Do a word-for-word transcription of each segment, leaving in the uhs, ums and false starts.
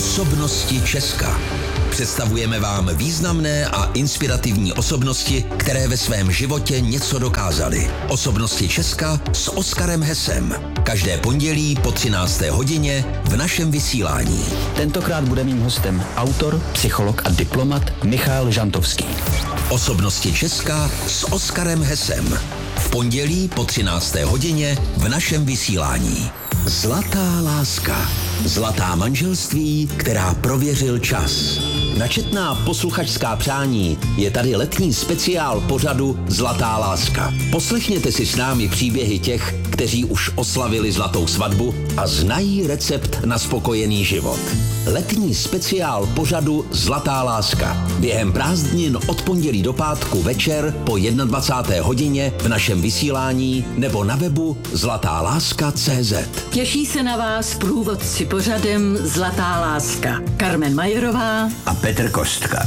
Osobnosti Česka. Představujeme vám významné a inspirativní osobnosti, které ve svém životě něco dokázaly. Osobnosti Česka s Oskarem Hesem. Každé pondělí po třinácté hodině v našem vysílání. Tentokrát bude mým hostem autor, psycholog a diplomat Michal Žantovský. Osobnosti Česka s Oskarem Hesem. V pondělí po třinácté hodině v našem vysílání. Zlatá láska. Zlatá manželství, která prověřil čas. Na četná posluchačská přání je tady letní speciál pořadu Zlatá láska. Poslechněte si s námi příběhy těch, kteří už oslavili zlatou svatbu a znají recept na spokojený život. Letní speciál pořadu Zlatá láska. Během prázdnin od pondělí do pátku večer po dvacáté první hodině v našem vysílání nebo na webu zlatá láska tečka cé zet. Těší se na vás průvodci pořadem Zlatá láska. Carmen Majerová A Petr Kostka.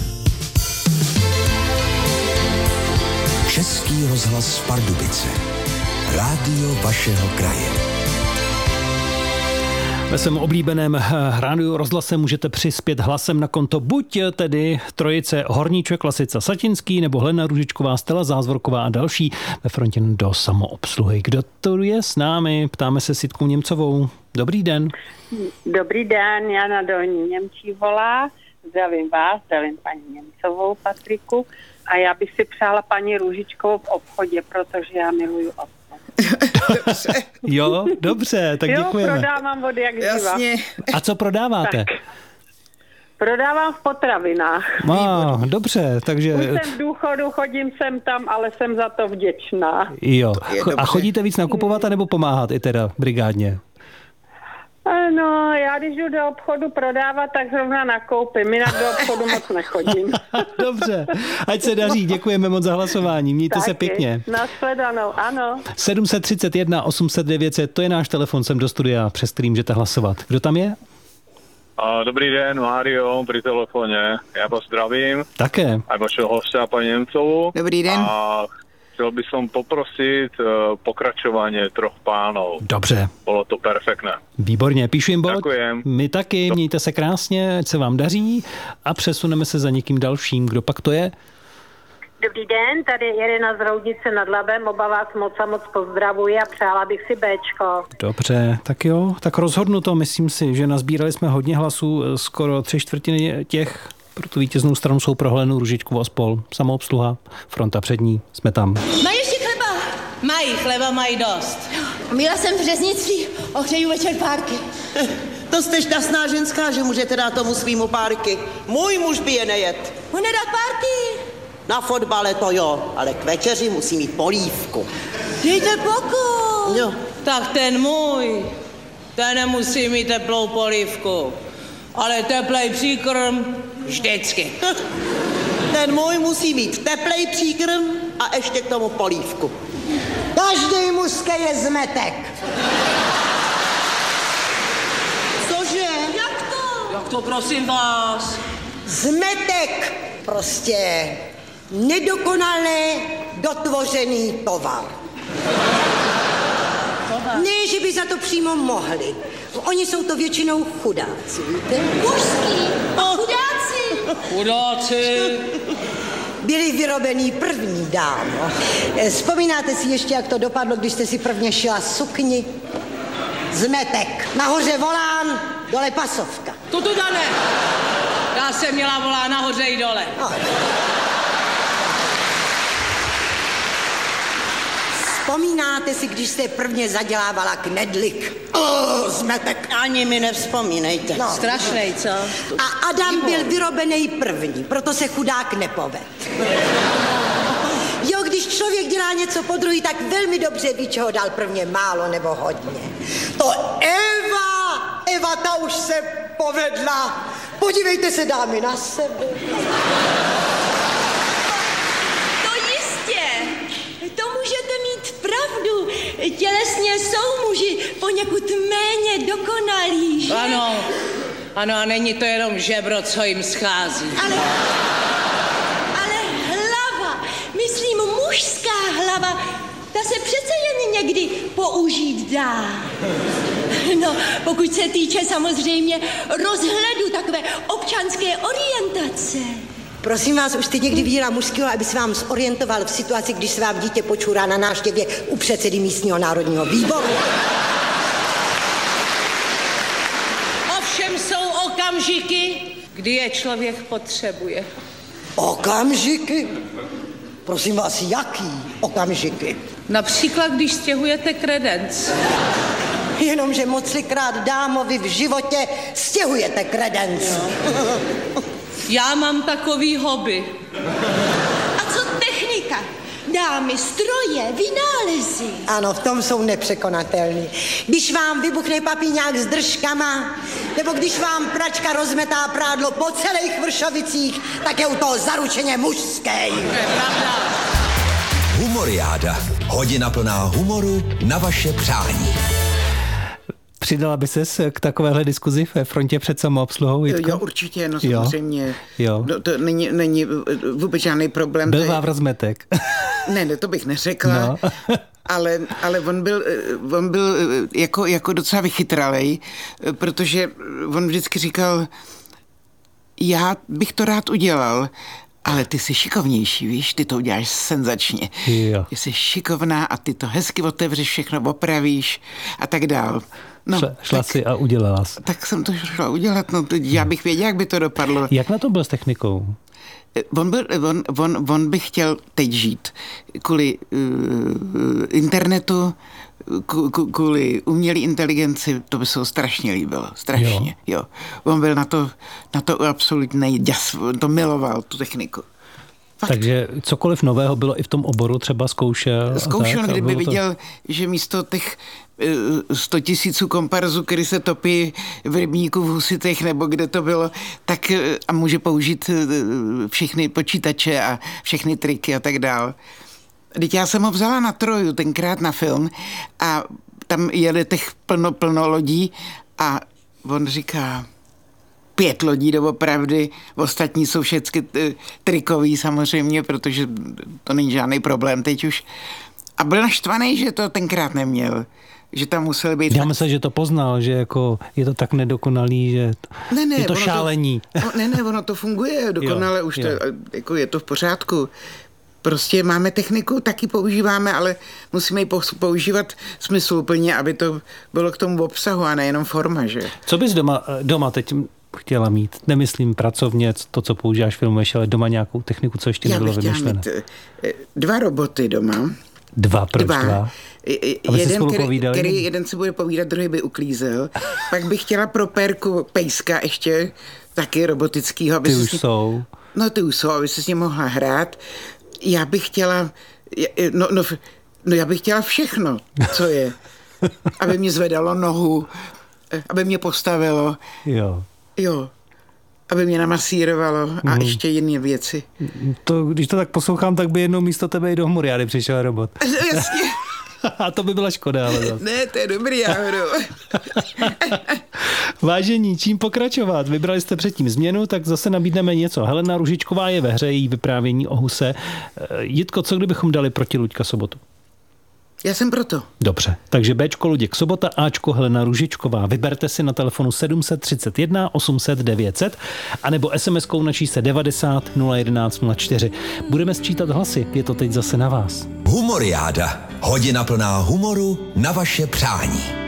Český rozhlas Pardubice. Rádio vašeho kraje. Ve svém oblíbeném rádiu rozhlase můžete přispět hlasem na konto buď tedy trojice Horníček, Lasica, Satinský, nebo Helena Růžičková, Stella Zázvorková a další ve frontě do samoobsluhy. Kdo to je s námi? Ptáme se s Jitkou Němcovou. Dobrý den. Dobrý den, Jana Dolní Němčí volá. Zdravím vás, zdravím paní Němcovou, Patriku. A já bych si přála paní Růžičkovou v obchodě, protože já miluju obchod. Dobře. Jo, dobře, tak jo, děkujeme. Jo, prodávám vody jak Jasně. A co prodáváte? Tak. Prodávám v potravinách. Má, dobře, takže... Už jsem v důchodu, chodím sem tam, ale jsem za to vděčná. Jo, a chodíte víc nakupovat, anebo pomáhat i teda brigádně? No, já když jdu do obchodu prodávat, tak zrovna nakoupím. Jinak do obchodu moc nechodím. Dobře, ať se daří. Děkujeme moc za hlasování. Mějte Taky. se pěkně. Nashledanou, ano. sedm set třicet jedna osm set devět set, to je náš telefon sem do studia, přes který můžete hlasovat. Kdo tam je? Dobrý den, Mário, pri telefoně. Já vás zdravím. Také. A vašeho hostia, paní Němcovou. Dobrý den. A chcel by som poprosiť pokračovanie troch pánov. Dobře. Bylo to perfektné. Výborně, píšu jim bod. Děkujem. My taky, mějte se krásně, ať se vám daří a přesuneme se za někým dalším. Kdo pak to je? Dobrý den, tady je Irina z Roudnice nad Labem, oba vás moc a moc pozdravuji a přála bych si Béčko. Dobře, tak jo, tak rozhodnu to, myslím si, že nazbírali jsme hodně hlasů, skoro tři čtvrtiny těch, pro tu vítěznou stranu jsou pro Helenu Růžičkovou a spol. Samoobsluha, fronta přední, jsme tam. Mají ještě chleba? Mají, chleba mají dost. Měla jsem v řeznictví, ohřeju večer párky. To jste šťastná ženská, že můžete dát tomu svýmu párky. Můj muž by je nejet. On nedá párky. Na fotbale to jo, ale k večeři musí mít polívku. Dejte pokoj. Jo. Tak ten můj, ten nemusí mít teplou polívku, ale teplej příkrm vždycky. Ten můj musí mít teplej příkrm a ještě k tomu polívku. Každý mužský je zmetek. Cože? Jak to? Jak to, prosím vás? Zmetek prostě nedokonalé dotvořený tovar. Tovar? Ne, že by za to přímo mohli. Oni jsou to většinou chudáci, víte? Mužský a chudáci. Chudáci. Byli vyrobený první, dámo. Vzpomínáte si ještě, jak to dopadlo, když jste si prvně šila sukni? Zmetek. Nahoře volán, dole pasovka. To to ne. Já jsem měla volá nahoře i dole. No. Vzpomínáte si, když jste prvně zadělávala knedlik? Oh, zmetek. Ani mi nevzpomínejte. No. Strašnej, co? A Adam byl vyrobený první, proto se chudák nepoved. Jo, když člověk dělá něco po druhý, tak velmi dobře ví, čeho dal prvně málo nebo hodně. To Eva, Eva ta už se povedla. Podívejte se, dámy, na sebe. To jistě. To můžete mít pravdu. Tělesně jsou muži poněkud méně dokonalí, že? Ano. Ano, a není to jenom žebro, co jim schází. Ale, ale hlava, myslím mužská hlava, ta se přece jen někdy použít dá. No, pokud se týče samozřejmě rozhledu, takové občanské orientace. Prosím vás, už jste někdy viděla mužského, aby se vám zorientoval v situaci, když se vám dítě počůrá na návštěvě u předsedy místního národního výboru? Ovšem jsou okamžiky, kdy je člověk potřebuje. Okamžiky? Prosím vás, jaký okamžiky? Například, když stěhujete kredenc. Jenomže moclikrát dámovi v životě stěhujete kredenc. No. Já mám takový hobby. A co technika? Dámy, stroje, vynálezy. Ano, v tom jsou nepřekonatelný. Když vám vybuchne papíňák s držkama, nebo když vám pračka rozmetá prádlo po celých Vršovicích, tak je u toho zaručeně mužské. To je pravda. Humoriáda. Hodina plná humoru na vaše přání. Přidala by ses k takovéhle diskuzi ve frontě před samoobsluhou, Jitko? Jo, určitě, no samozřejmě. Jo. No, to není, není vůbec žádný problém. Byl vávr zmetek. Ne, ne, to bych neřekla. No. ale, ale on byl, on byl jako, jako docela vychytralej, protože on vždycky říkal, já bych to rád udělal, ale ty jsi šikovnější, víš, ty to uděláš senzačně. Jo. Ty jsi šikovná a ty to hezky otevřeš, všechno opravíš a tak dál. No, šla šla tak, si a udělala jsi. Tak jsem to šla udělat, no to, já bych věděl, jak by to dopadlo. Jak na to byl s technikou? On, byl, on, on, on by chtěl teď žít kvůli uh, internetu, kvůli umělé inteligenci, to by se ho strašně líbilo, strašně, jo. jo. On byl na to, na to absolutně jas, on to miloval, tu techniku. Fakt. Takže cokoliv nového bylo i v tom oboru, třeba zkoušel? Zkoušel, tak, kdyby to... viděl, že místo těch sto tisíců komparzů, který se topí v rybníku v Husitech, nebo kde to bylo, tak a může použít všechny počítače a všechny triky a tak dál. Teď já jsem ho vzala na Troju tenkrát na film a tam jeli těch plno, plno lodí a on říká, pět lodí doopravdy, ostatní jsou všechny trikový samozřejmě, protože to není žádný problém teď už. A byl naštvaný, že to tenkrát neměl. Že tam musel být... Já myslím, že to poznal, že jako je to tak nedokonalý, že ne, ne, je to šálení. To, ne, ne, ono to funguje dokonale, jo, už jo. To, jako je to v pořádku. Prostě máme techniku, taky používáme, ale musíme ji používat smysluplně, aby to bylo k tomu obsahu a nejenom forma, že? Co bys doma, doma teď chtěla mít? Nemyslím pracovně, to, co používáš, filmuješ, ale doma nějakou techniku, co ještě nebylo vymyšlené. Já bych chtěla mít dva roboty doma. Dva, proč dva? dva? Jeden, který, který jeden si bude povídat, druhý by uklízel. Pak bych chtěla pro Pérku pejska ještě, taky robotickýho. Ty už si... jsou. No ty už jsou, aby se s ním mohla hrát. Já bych chtěla, no, no, no já bych chtěla všechno, co je. Aby mě zvedalo nohu, aby mě postavilo. Jo. Jo. Aby mě namasírovalo a hmm. ještě jiné věci. To, když to tak poslouchám, tak by jednou místo tebe i do humoriády přišel robot. Jasně. A to by byla škoda, ale zase. Ne, to je dobrý, Jáhodo. Vážení, čím pokračovat? Vybrali jste předtím změnu, tak zase nabídneme něco. Helena Růžičková je ve hře, její vyprávění o huse. Jitko, co kdybychom dali proti Luďka Sobotu? Já jsem proto. Dobře, takže Bčko Luděk Sobota, Ačko Helena Růžičková. Vyberte si na telefonu sedm set třicet jedna osm set devět set anebo SMSkou na čísle devadesát nula jedenáct nula čtyři. Budeme sčítat hlasy, je to teď zase na vás. Humoriáda. Hodina plná humoru na vaše přání.